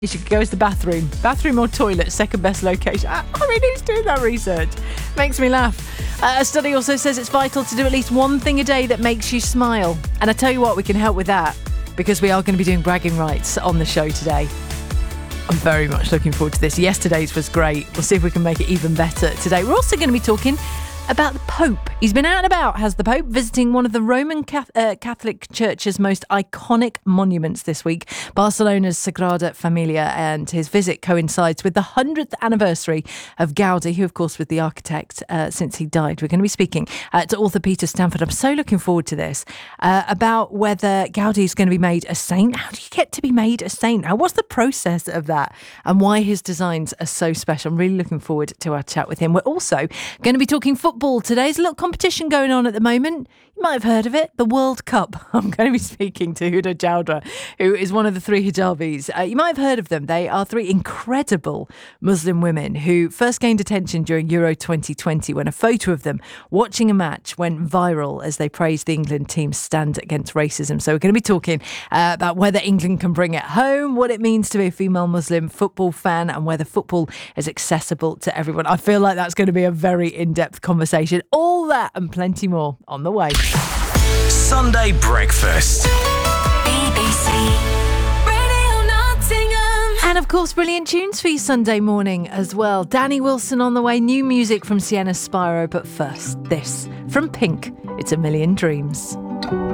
You should go as the bathroom. Bathroom or toilet, second best location. I mean, who's doing that research? Makes me laugh. A study also says it's vital to do at least one thing a day that makes you smile. And I tell you what, we can help with that because we are going to be doing bragging rights on the show today. I'm very much looking forward to this. Yesterday's was great. We'll see if we can make it even better today. We're also going to be talking about the Pope. He's been out and about, has the Pope, visiting one of the Roman Catholic Church's most iconic monuments this week, Barcelona's Sagrada Familia, and his visit coincides with the 100th anniversary of Gaudi, who of course was the architect since he died. We're going to be speaking to author Peter Stanford. I'm so looking forward to this, about whether Gaudi is going to be made a saint. How do you get to be made a saint? What's the process of that, and why his designs are so special? I'm really looking forward to our chat with him. We're also going to be talking football today. There's a little competition going on at the moment. You might have heard of it, the World Cup. I'm going to be speaking to Huda Chowdhury, who is one of the three hijabis. You might have heard of them. They are three incredible Muslim women who first gained attention during Euro 2020 when a photo of them watching a match went viral as they praised the England team's stand against racism. So we're going to be talking about whether England can bring it home, what it means to be a female Muslim football fan, and whether football is accessible to everyone. I feel like that's going to be a very in-depth conversation. All that and plenty more on the way. Sunday breakfast. BBC Radio Nottingham. And of course, brilliant tunes for you Sunday morning as well. Danny Wilson on the way, new music from Sienna Spiro. But first, this from Pink. It's A Million Dreams.